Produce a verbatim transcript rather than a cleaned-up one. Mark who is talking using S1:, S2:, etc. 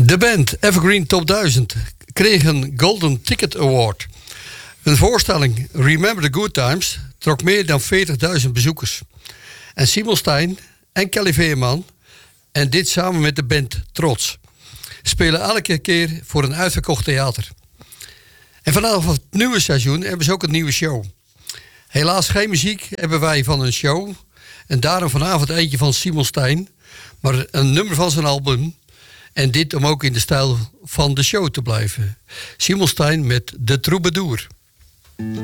S1: De band Evergreen Top duizend kreeg een Golden Ticket Award. Hun voorstelling Remember the Good Times trok meer dan veertigduizend bezoekers. En Simon Stein en Kelly Veerman, en dit samen met de band Trots, spelen elke keer voor een uitverkocht theater. En vanaf het nieuwe seizoen hebben ze ook een nieuwe show. Helaas geen muziek hebben wij van een show. En daarom vanavond eentje van Simon Stein, maar een nummer van zijn album. En dit om ook in de stijl van de show te blijven. Simon Stein met De Troubadour.